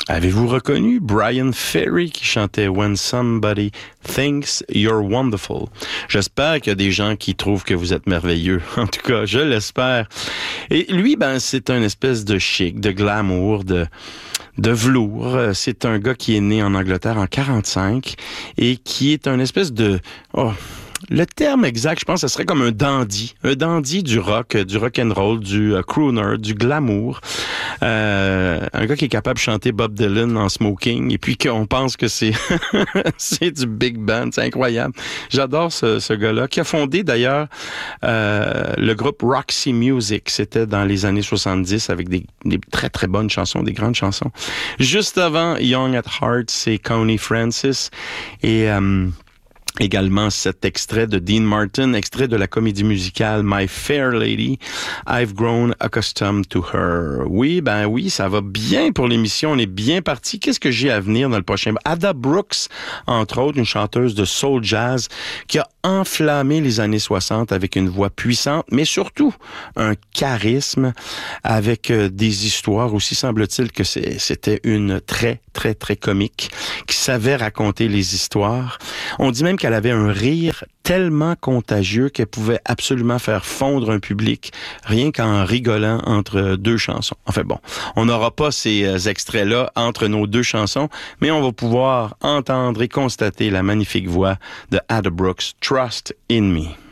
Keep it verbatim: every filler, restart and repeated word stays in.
Avez-vous reconnu Brian Ferry qui chantait When Somebody Thinks You're Wonderful? J'espère qu'il y a des gens qui trouvent que vous êtes merveilleux. En tout cas, je l'espère. Et lui, ben, c'est une espèce de chic, de glamour, de... de velours. C'est un gars qui est né en Angleterre en quarante-cinq et qui est un espèce de... Oh, le terme exact, je pense, ce serait comme un dandy. Un dandy du rock, du rock and roll, du uh, crooner, du glamour. Euh, un gars qui est capable de chanter Bob Dylan en smoking et puis qu'on pense que c'est c'est du big band. C'est incroyable. J'adore ce, ce gars-là qui a fondé d'ailleurs euh, le groupe Roxy Music. C'était dans les années soixante-dix avec des, des très très bonnes chansons, des grandes chansons. Juste avant Young at Heart, c'est Connie Francis et... Euh, également cet extrait de Dean Martin, extrait de la comédie musicale My Fair Lady, I've Grown Accustomed to Her. Oui, ben oui, ça va bien pour l'émission, on est bien parti. Qu'est-ce que j'ai à venir dans le prochain? Ada Brooks, entre autres, une chanteuse de soul jazz qui a enflammé les années soixante avec une voix puissante, mais surtout un charisme avec euh, des histoires aussi, semble-t-il que c'est, c'était une très, très, très comique qui savait raconter les histoires. On dit même qu'elle avait un rire tellement contagieux qu'elle pouvait absolument faire fondre un public rien qu'en rigolant entre deux chansons. Enfin bon, on n'aura pas ces extraits-là entre nos deux chansons, mais on va pouvoir entendre et constater la magnifique voix de Ada Brooks, Trust in Me.